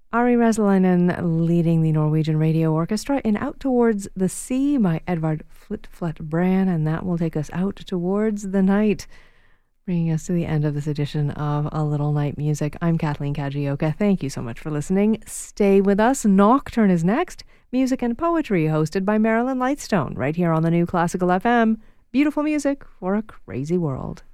Ari Resalainen leading the Norwegian Radio Orchestra in Out Towards the Sea by Edvard Flitflet Bran, and that will take us out towards the night, bringing us to the end of this edition of A Little Night Music. I'm Kathleen Kajioka. Thank you so much for listening. Stay with us. Nocturne is next. Music and poetry hosted by Marilyn Lightstone right here on the New Classical FM. Beautiful music for a crazy world.